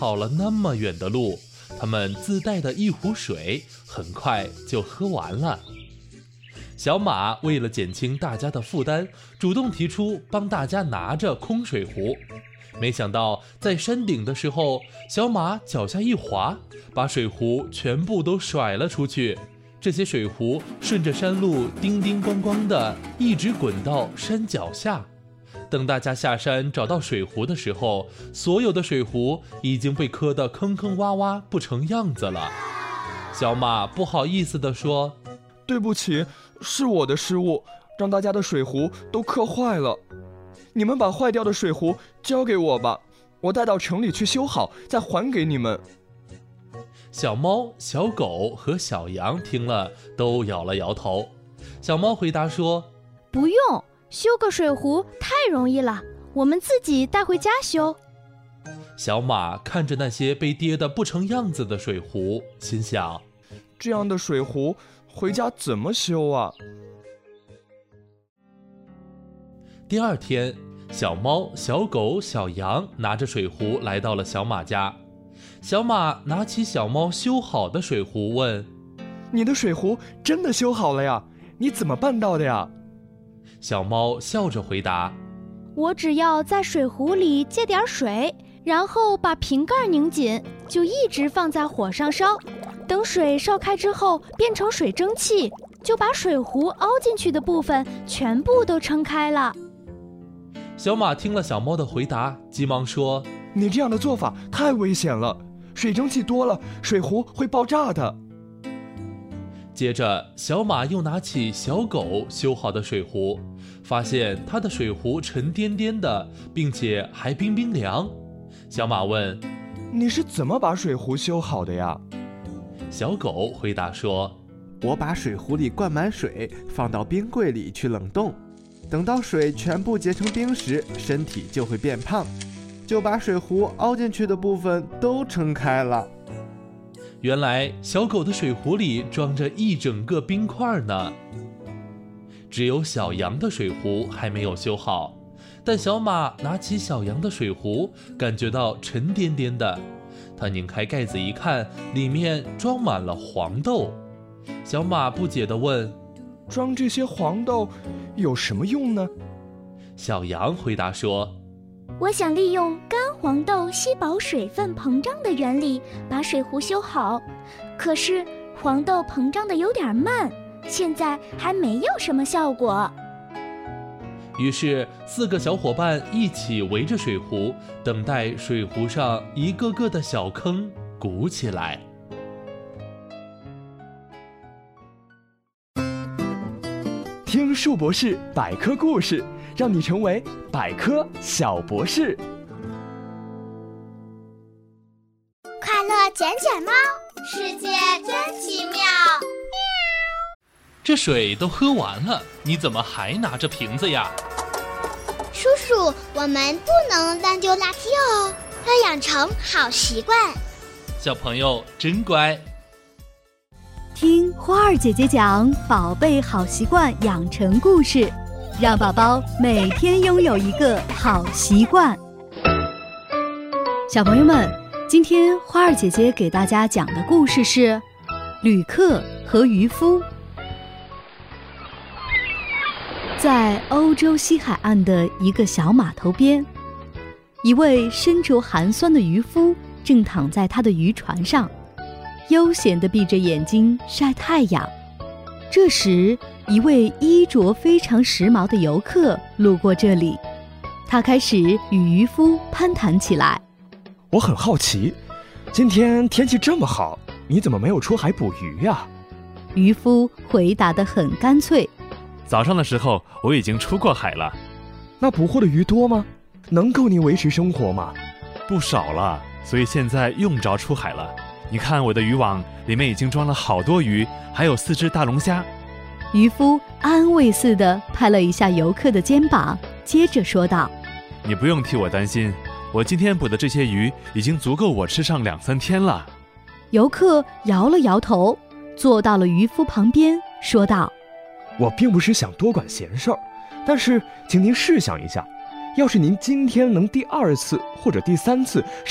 跑了那么远的路，他们自带的一壶水很快就喝完了。小马为了减轻大家的负担，主动提出帮大家拿着空水壶。没想到在山顶的时候，小马脚下一滑，把水壶全部都甩了出去。这些水壶顺着山路叮叮咣咣的一直滚到山脚下。等大家下山找到水壶的时候，所有的水壶已经被磕得坑坑洼洼不成样子了。小马不好意思地说： 对不起，是我的失误，让大家的水壶都磕坏了。你们把坏掉的水壶交给我吧，我带到城里去修好，再还给你们。 小猫、小狗和小羊听了都摇了摇头。小猫回答说： 不用，修个水壶太容易了，我们自己带回家修。 小马看着那些被跌得不成样子的水壶，心想： 这样的水壶回家怎么修啊？ 第二天，小猫、小狗、小羊拿着水壶来到了小马家。小马拿起小猫修好的水壶问： 你的水壶真的修好了呀？你怎么办到的呀？ 小猫笑着回答： 我只要在水壶里接点水，然后把瓶盖拧紧，就一直放在火上烧，等水烧开之后变成水蒸气，就把水壶凹进去的部分全部都撑开了。 小马听了小猫的回答，急忙说： 你这样的做法太危险了，水蒸气多了，水壶会爆炸的。 接着，小马又拿起小狗修好的水壶，发现它的水壶沉甸甸的，并且还冰冰凉。小马问： 你是怎么把水壶修好的呀？ 小狗回答说： 我把水壶里灌满水，放到冰柜里去冷冻，等到水全部结成冰时，身体就会变胖，就把水壶凹进去的部分都撑开了。 原来小狗的水壶里装着一整个冰块呢。只有小羊的水壶还没有修好，但小马拿起小羊的水壶，感觉到沉甸甸的。他拧开盖子一看，里面装满了黄豆。小马不解地问： 装这些黄豆有什么用呢？ 小羊回答说： 我想利用干黄豆吸饱水分膨胀的原理把水壶修好，可是黄豆膨胀的有点慢，现在还没有什么效果。 于是4个小伙伴一起围着水壶，等待水壶上一个个的小坑鼓起来。 听树博士百科故事，让你成为百科小博士。 快乐捡捡猫，世界真奇妙。 这水都喝完了，你怎么还拿着瓶子呀？ 叔叔，我们不能乱丢垃圾哦，要养成好习惯。 小朋友真乖。 听花儿姐姐讲宝贝好习惯养成故事，让宝宝每天拥有一个好习惯。小朋友们，今天花儿姐姐给大家讲的故事是旅客和渔夫。在欧洲西海岸的一个小码头边，一位身着寒酸的渔夫正躺在他的渔船上，悠闲地闭着眼睛晒太阳。这时，一位衣着非常时髦的游客路过这里，他开始与渔夫攀谈起来。 我很好奇，今天天气这么好，你怎么没有出海捕鱼呀？ 渔夫回答得很干脆： 早上的时候我已经出过海了。 那捕获的鱼多吗？能够你维持生活吗？ 不少了，所以现在用不着出海了。你看我的渔网里面已经装了好多鱼，还有4只大龙虾。 渔夫安慰似的拍了一下游客的肩膀，接着说道： 你不用替我担心，我今天捕的这些鱼已经足够我吃上2-3天了。 游客摇了摇头，坐到了渔夫旁边，说道： 我并不是想多管闲事儿，但是请您试想一下，要是您今天能第2次或者第3次